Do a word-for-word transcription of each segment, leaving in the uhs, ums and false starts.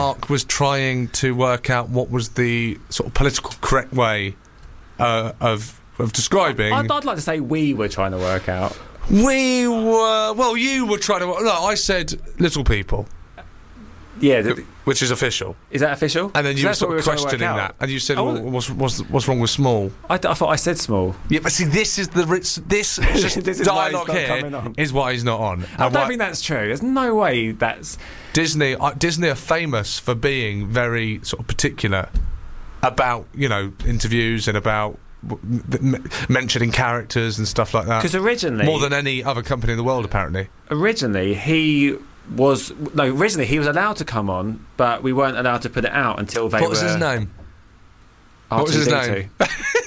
Mark was trying to work out what was the sort of political correct way uh, of of describing. I'd, I'd like to say we were trying to work out. We were. Well, you were trying to. No, I said little people. Yeah, the, which is official. Is that official? And then you were sort we of were questioning that, and you said, oh, well, "What's what's what's wrong with small?" I, I thought I said small. Yeah, but see, this is the this, this, this is dialogue here is why he's not on. I don't why, think that's true. There's no way that's Disney. Uh, Disney are famous for being very sort of particular about you know interviews and about m- mentioning characters and stuff like that. Because originally, more than any other company in the world, apparently. Originally, he. Was no originally he was allowed to come on, but we weren't allowed to put it out until they what were. Was his name? R two D two. What was his name?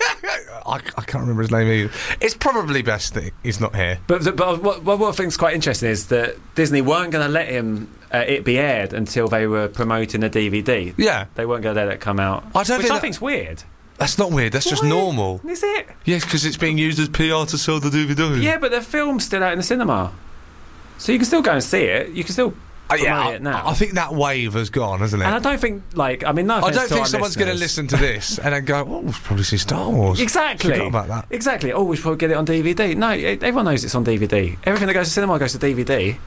I, I can't remember his name either. It's probably best that he's not here. But, but what, what I think's quite interesting is that Disney weren't going to let him uh, it be aired until they were promoting the D V D. Yeah, they weren't going to let it come out. I don't which think I that, think's weird. That's not weird. That's what? Just normal. Is it? Yes, because it's being used as P R to sell the D V D. Yeah, but the film's still out in the cinema, so you can still go and see it. You can still. Uh, yeah, it now. I, I think that wave has gone, hasn't it? And I don't think, like, I mean, no I don't think someone's going to listen to this and then go, "Oh, we'll probably see Star Wars." Exactly. Forgot about that. Exactly. Oh, we should probably get it on D V D. No, it, everyone knows it's on D V D. Everything that goes to cinema goes to D V D.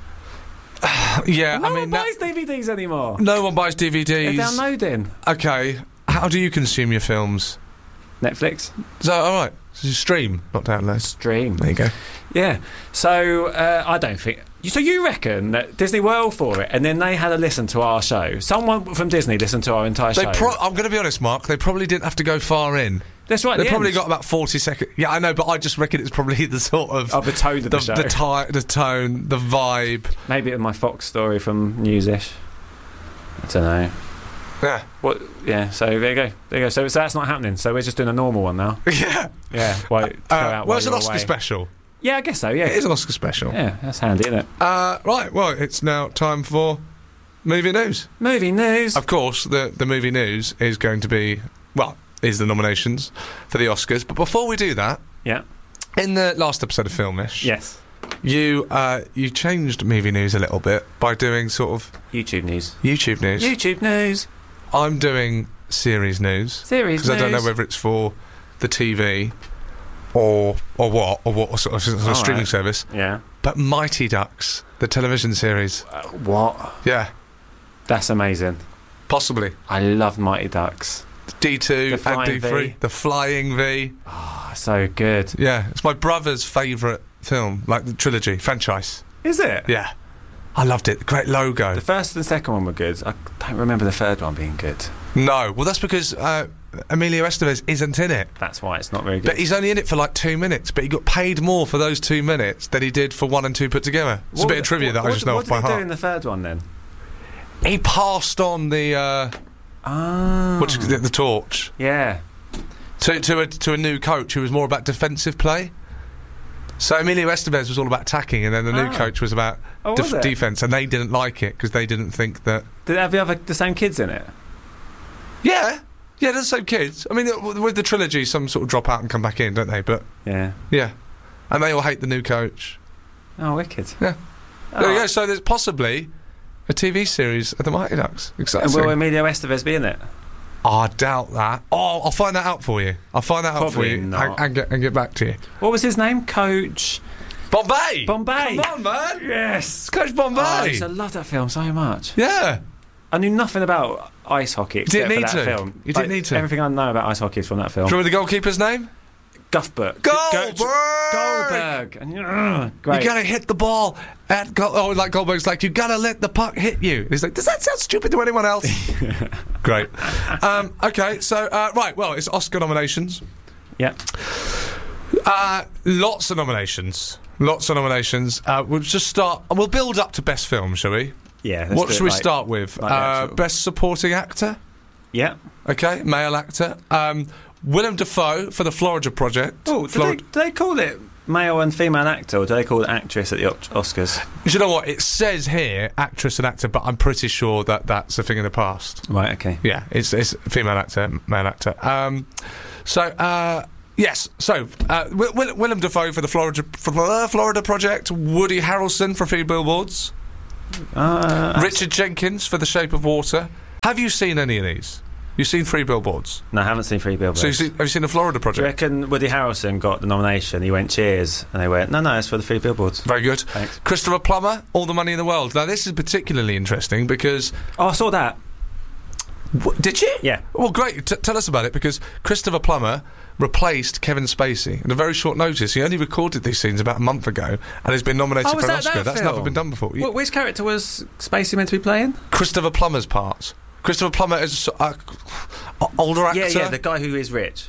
yeah, no I mean, one buys D V Ds anymore. No one buys D V Ds. They're downloading. Okay, how do you consume your films? Netflix. Is that all right? So you stream, not download. Stream. There you go. Yeah. So uh, I don't think. So you reckon that Disney were all for it, and then they had a listen to our show? Someone from Disney listened to our entire they show. Pro- I'm going to be honest, Mark. They probably didn't have to go far in. That's right. They the probably end. got about forty seconds. Yeah, I know, but I just reckon it's probably the sort of oh, the tone of the, the show, the, ti- the tone, the vibe. Maybe it was my Fox story from Newsish. I don't know. Yeah. What? Yeah. So there you go. There you go. So, so that's not happening. So we're just doing a normal one now. Yeah. Yeah. Wait. Uh, uh, well, it's an Oscar away. special. Yeah, I guess so. Yeah, it is an Oscar special. Yeah, that's handy, isn't it? Uh, right. Well, it's now time for movie news. Movie news. Of course, the the movie news is going to be well, is the nominations for the Oscars. But before we do that, yeah, in the last episode of Filmish, yes, you uh, you changed movie news a little bit by doing sort of YouTube news. YouTube news. YouTube news. I'm doing series news. Series news. Because I don't know whether it's for the T V. Or or what or what sort of, sort of streaming right. service? Yeah. But Mighty Ducks, the television series. Uh, what? Yeah. That's amazing. Possibly. I love Mighty Ducks. D two and D three. V. The Flying V. Oh, so good. Yeah, it's my brother's favourite film, like the trilogy franchise. Is it? Yeah. I loved it. Great logo. The first and second one were good. I don't remember the third one being good. No. Well, that's because uh, Emilio Estevez isn't in it. That's why it's not very good. But he's only in it for like two minutes, but he got paid more for those two minutes than he did for one and two put together. It's what a bit of trivia what, that what, I just know what off by heart. What did he do heart. in the third one, then? He passed on the... Uh, oh. What the, the torch. Yeah. To, to, a, to a new coach who was more about defensive play. So Emilio Estevez was all about attacking, and then the oh. new coach was about oh, def- was defence, and they didn't like it because they didn't think that... Did it have the, other, the same kids in it? Yeah. Yeah, they're the same kids. I mean, with the trilogy, some sort of drop out and come back in, don't they? But yeah. Yeah. And they all hate the new coach. Oh, wicked. Yeah. Oh. There you go. So there's possibly a T V series of the Mighty Ducks. Exciting. And will Emilio Estevez be in it? Oh, I doubt that. Oh, I'll find that out for you. I'll find that Probably out for you not. and, and, get, and get back to you. What was his name? Coach... Bombay! Bombay! Come on, man! Yes! It's Coach Bombay! Oh, I used to love that film so much. Yeah. I knew nothing about ice hockey except didn't need for that to. film. You like, didn't need to. Everything I know about ice hockey is from that film. Do you remember the goalkeeper's name? Guthbert. Goldberg! Goldberg! And, uh, great. You gotta hit the ball at goal. Oh, like Goldberg's like, you gotta let the puck hit you. He's like, does that sound stupid to anyone else? Great. Um, okay, so, uh, right, well, it's Oscar nominations. Yeah. Uh, lots of nominations. Lots of nominations. Uh, we'll just start, and we'll build up to best film, shall we? Yeah. Let's What do should it we like, start with? Like uh, best supporting actor? Yeah. Okay, male actor. Um, Willem Dafoe for the Florida Project. Oh, do, Flor- they, do they call it male and female actor, or do they call it actress at the Oscars? You know what? It says here actress and actor, but I'm pretty sure that that's a thing in the past. Right, okay. Yeah, it's, it's female actor, male actor. Um, so, uh, yes, so uh, Will, Will, Willem Dafoe for the Florida, for the Florida Project, Woody Harrelson for Three Billboards, Uh, Richard Jenkins for The Shape of Water, Have you seen any of these? You've seen Three Billboards? No, I haven't seen Three Billboards. So you've seen, have you seen the Florida Do you Project? reckon Woody Harrelson got the nomination? He went, cheers. And they went, no, no, it's for the Three Billboards. Very good. Thanks. Christopher Plummer, All the Money in the World. Now, this is particularly interesting because... Oh, I saw that. W- did you? Yeah. Well, great. T- tell us about it, because Christopher Plummer replaced Kevin Spacey in a very short notice. He only recorded these scenes about a month ago and has been nominated Oh, was for an that Oscar. that That's film? never been done before. Wh- which character was Spacey meant to be playing? Christopher Plummer's part. Christopher Plummer is a uh, older actor. Yeah, yeah, the guy who is rich.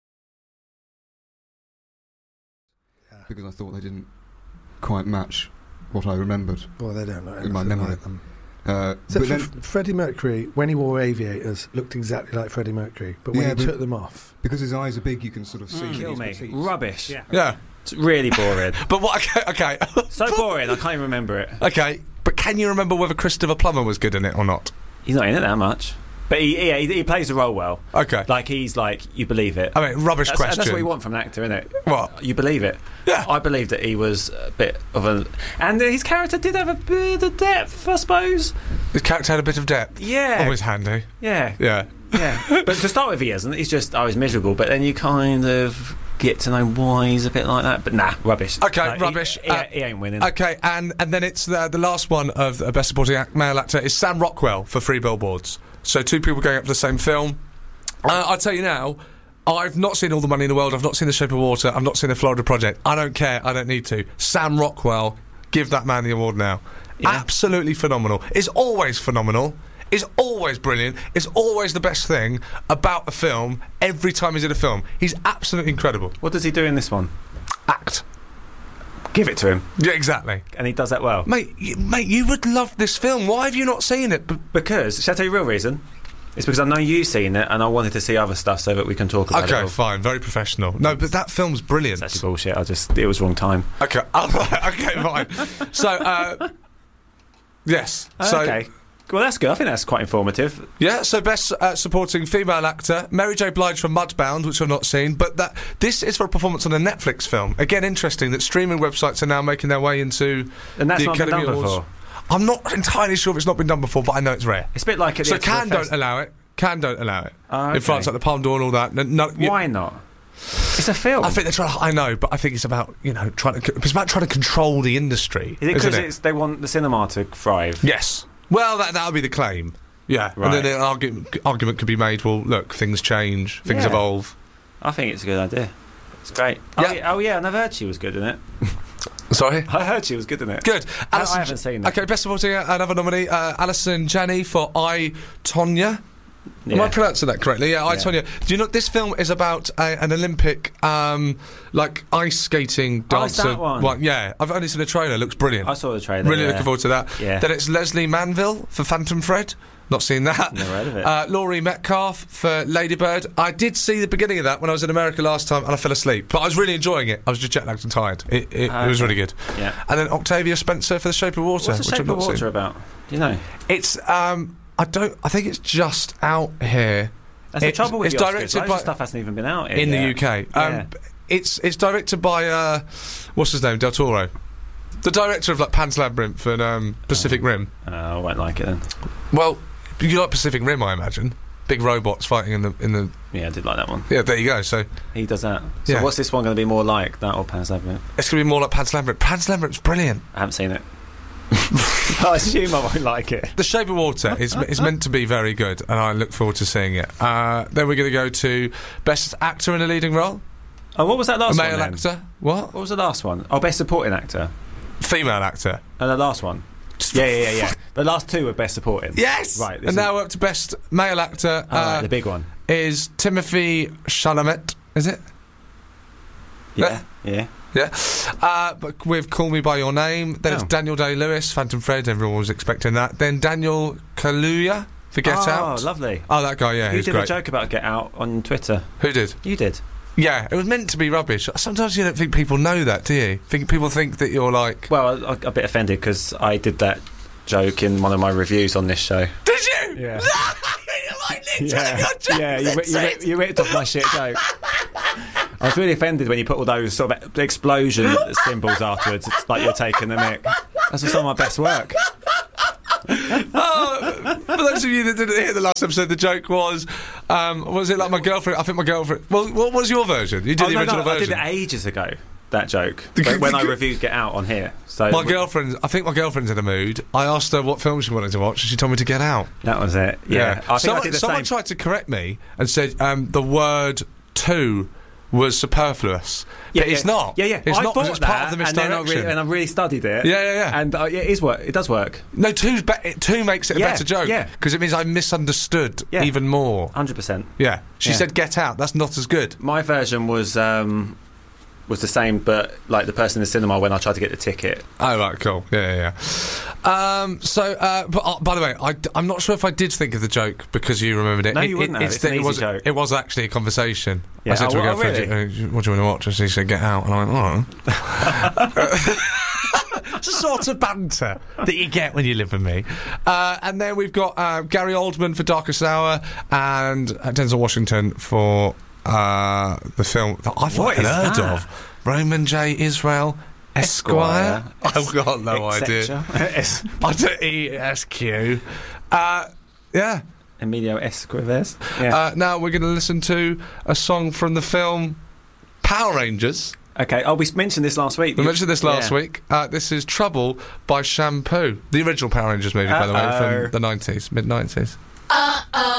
Because I thought they didn't quite match what I remembered Well, they don't know in my anything memory. like them. Uh, So but F- then, Freddie Mercury, when he wore aviators, looked exactly like Freddie Mercury. But when Yeah, he but- took them off, because his eyes are big, you can sort of see Kill his me. petite. Rubbish. Yeah. Yeah. It's really boring. But what... Okay. okay. So boring, I can't even remember it. Okay. But can you remember whether Christopher Plummer was good in it or not? He's not in it that much. But he, he, he plays the role well. Okay. Like, he's like, you believe it. I mean, rubbish That's, question. that's what you want from an actor, isn't it? What? You believe it. Yeah. I believe that he was a bit of a... And uh, his character did have a bit of depth, I suppose. His character had a bit of depth. Yeah. Always handy. Yeah. Yeah. Yeah. But to start with, he isn't. He's just, oh, he's miserable. But then you kind of get to know why he's a bit like that. But nah, rubbish. Okay, Like, he- rubbish. He, Uh, he ain't winning. Okay, and, and then it's the, the last one of the Best Supporting act, Male Actor is Sam Rockwell for Three Billboards. So two people going up for the same film. Uh, I'll tell you now, I've not seen All the Money in the World, I've not seen The Shape of Water, I've not seen The Florida Project. I don't care, I don't need to. Sam Rockwell, give that man the award now. Yeah. Absolutely phenomenal. It's always phenomenal. It's always brilliant. It's always the best thing about a film every time he's in a film. He's absolutely incredible. What does he do in this one? Act. Give it to him. Yeah, exactly. And he does that well. Mate, you, mate, you would love this film. Why have you not seen it? B- Because, shall I tell you the real reason? It's because I know you've seen it and I wanted to see other stuff so that we can talk about it. okay, all. fine. Very professional. No, but that film's brilliant. It's actually bullshit. I just, it was wrong time. Okay, oh, right, okay, fine. So, uh, yes. So, okay. Well, that's good. I think that's quite informative. yeah, so best uh, supporting female actor, Mary J. Blige for Mudbound, which I've not seen, but that this is for a performance on a Netflix film. Again, interesting that streaming websites are now making their way into And that's the not been Academy done Awards. before. I'm not entirely sure if it's not been done before, but I know it's rare. It's a bit like at the So Edinburgh can Fest- don't allow it. Can don't allow it. Oh, In France, okay. like the Palme d'Or and all that. No, no, you- Why not? It's a film. I think they're trying to, I know, but I think it's about, you know, trying to, it's about trying to control the industry. Is it isn't because it's they want the cinema to thrive? Yes. Well, that that would be the claim. Yeah. Right. And then the argument, argument could be made, well, look, things change, things Yeah. evolve. I think it's a good idea. It's great. Yeah. Oh, yeah, oh, yeah, and I've heard she was good in it. Sorry? I heard she was good in it. Good. I, Alison- I haven't seen it. Okay, best supporting uh, another nominee, uh, Alison Janney for I, Tonya. Am I Yeah. pronouncing that correctly? Yeah, I, Yeah. Tonya. Do you know this film is about a, an Olympic, um, like ice skating Oh, it's dancer? that one. Well, yeah, I've only seen the trailer. Looks brilliant. I saw the trailer. Really yeah. looking forward to that. Yeah. Then it's Leslie Manville for Phantom Thread. Not seen that. Never heard of it. Uh, Laurie Metcalf for Ladybird. I did see the beginning of that when I was in America last time, and I fell asleep. But I was really enjoying it. I was just jet lagged and tired. It, it, Ah, it was okay. really good. Yeah. And then Octavia Spencer for The Shape of Water, What's the which Shape I've of not Water seen. about? Do you know? It's um, I don't. I think it's just out here. That's the It's- trouble with it's the Oscars. directed Loads by- of stuff hasn't even been out here in yet. the U K. Um, Yeah. It's it's directed by uh, what's his name, Del Toro, the director of like Pan's Labyrinth and um, Pacific Rim. Oh, I won't like it then. Well, you like Pacific Rim, I imagine. Big robots fighting in the in the. Yeah, I did like that one. Yeah, there you go. So He does that. So Yeah. what's this one going to be more like? That or Pan's Labyrinth? it's gonna be more like Pan's Labyrinth. Pan's Labyrinth's brilliant. I haven't seen it. I assume I won't like it. The Shape of Water is is meant to be very good, and I look forward to seeing it. Uh, then we're going to go to Best Actor in a Leading Role, Oh, what was that a last male one then? actor. What? What was the last one? Oh, Best Supporting Actor. Female actor. And the last one? Yeah, yeah, yeah, yeah. The last two were Best Supporting. Yes. Right, this And is- now we're up to Best Male Actor. Oh, uh, right, the big one. is Timothy Chalamet. Is it? Yeah, yeah. Yeah. Uh, but with Call Me By Your Name. Then it's Oh. Daniel Day-Lewis, Phantom Thread. Everyone was expecting that. Then Daniel Kaluuya for Get oh, Out. lovely. Oh, that guy, yeah, You he's did great. a joke about Get Out on Twitter. Who did? You did. Yeah, it was meant to be rubbish. Sometimes you don't think people know that, do you? Think people think that you're like... Well, I, I'm a bit offended because I did that joke in one of my reviews on this show. Did you? Yeah. You like literally Yeah, your joke, yeah, you, ri- you, ri- you ripped off my shit joke. I was really offended when you put all those sort of explosion symbols afterwards. It's like you're taking the mick. That's some of my best work. Oh, For those of you that didn't hear the last episode, the joke was, um, was it like my girlfriend? I think my girlfriend. Well, what was your version? You did Oh, the no, original no, I version. did it ages ago. That joke when, when I reviewed Get Out on here. So My girlfriend, I think my girlfriend's in a mood. I asked her what film she wanted to watch, and she told me to Get Out. that was it. Yeah, I think someone, I did the someone same. tried to correct me and said um, the word "to" was superfluous. Yeah, but it's yeah. not. Yeah, yeah. It's I not thought because it's that, part of the and then I misdirection. really, and I really studied it. Yeah, yeah, yeah. And uh, yeah, it is work. It does work. No, two's be- two makes it a Yeah, better joke. yeah. Because it means I misunderstood Yeah. even more. Hundred percent. Yeah. She Yeah. said "Get Out." That's not as good. My version was um, was the same, but like the person in the cinema when I tried to get the ticket. Oh, right, cool. Yeah, yeah, yeah. Um, so, uh, but, uh, by the way, I, am not sure if I did think of the joke because you remembered it. No, it, you wouldn't it, have. It's It's an that it easy was, joke. It was actually a conversation. Yeah. I said to Oh, my oh, girlfriend, really? "Uh, what do you want to watch?" And she said, "Get Out." And I went, oh. It's a sort of banter that you get when you live with me. Uh, and then we've got uh, Gary Oldman for Darkest Hour and uh, Denzel Washington for uh, the film that I've What not is heard that? of. Roman J. Israel Esquire. I've got no Et idea. cetera. I don't E S Q. Uh, yeah. Emilio Esquives. Yeah. Uh, now we're going to listen to a song from the film Power Rangers. okay. Oh, we mentioned this last week. We mentioned this last Yeah. week. Uh, this is Trouble by Shampoo. The original Power Rangers movie, by the way, Uh-oh. from the nineties, mid-nineties.